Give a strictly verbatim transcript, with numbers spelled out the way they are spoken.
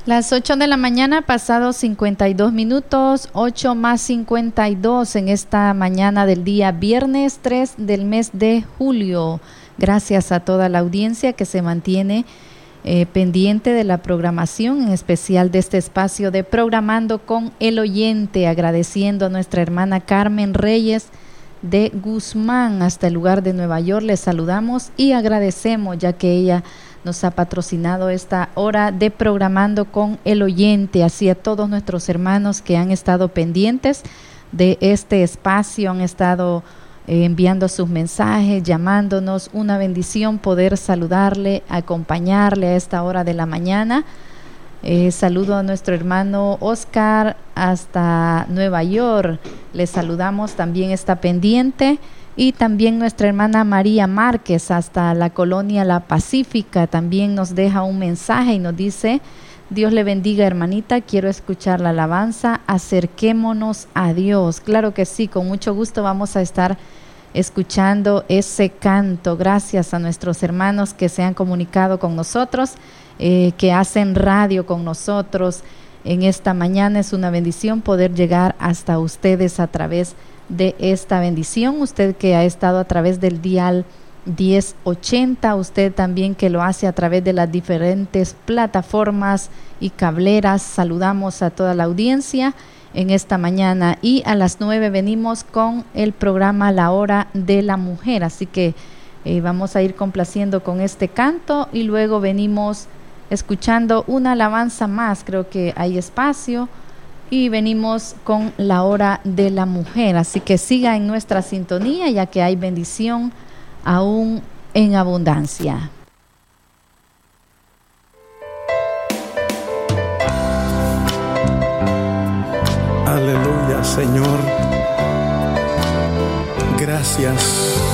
Las ocho de la mañana, pasados cincuenta y dos minutos, ocho más cincuenta y dos en esta mañana del día viernes tres del mes de julio. Gracias a toda la audiencia que se mantiene eh, pendiente de la programación, en especial de este espacio de Programando con el Oyente, agradeciendo a nuestra hermana Carmen Reyes de Guzmán hasta el lugar de Nueva York. Les saludamos y agradecemos, ya que ella nos ha patrocinado esta hora de Programando con el Oyente, así a todos nuestros hermanos que han estado pendientes de este espacio, han estado eh, enviando sus mensajes, llamándonos. Una bendición poder saludarle, acompañarle a esta hora de la mañana. Eh, saludo a nuestro hermano Oscar hasta Nueva York. Le saludamos, también está pendiente. Y también nuestra hermana María Márquez hasta la colonia La Pacífica también nos deja un mensaje y nos dice: Dios le bendiga, hermanita, quiero escuchar la alabanza, acerquémonos a Dios. Claro que sí, con mucho gusto vamos a estar escuchando ese canto. Gracias a nuestros hermanos que se han comunicado con nosotros, eh, que hacen radio con nosotros en esta mañana. Es una bendición poder llegar hasta ustedes a través de esta bendición. Usted que ha estado a través del dial diez ochenta, usted también que lo hace a través de las diferentes plataformas y cableras, saludamos a toda la audiencia en esta mañana. Y a las nueve venimos con el programa La Hora de la Mujer, así que eh, vamos a ir complaciendo con este canto y luego venimos escuchando una alabanza más, creo que hay espacio, y venimos con la Hora de la Mujer. Así que siga en nuestra sintonía, ya que hay bendición aún en abundancia. Aleluya, Señor. Gracias